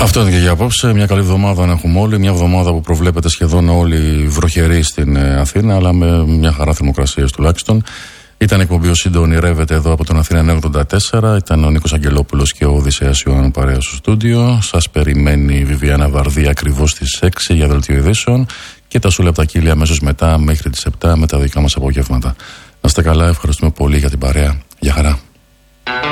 Αυτό είναι και για απόψε. Μια καλή εβδομάδα να έχουμε όλοι. Μια εβδομάδα που προβλέπεται σχεδόν όλοι βροχεροί στην Αθήνα, αλλά με μια χαρά θερμοκρασίας τουλάχιστον. Ήταν εκπομπή ο Σύντο Ρεύεται εδώ από τον Αθήνα 984. Ήταν ο Νίκος Αγγελόπουλος και ο Οδυσσέας Ιωάννου παρέα στο στούντιο. Σας περιμένει η Βιβιάνα Βαρδί ακριβώς στις 6 για δελτίο ειδήσεων και τα Σούλα από τα Κύλια αμέσως μετά μέχρι τις 7 με τα δικά μας απογεύματα. Να είστε καλά, ευχαριστούμε πολύ για την παρέα. Γεια χαρά.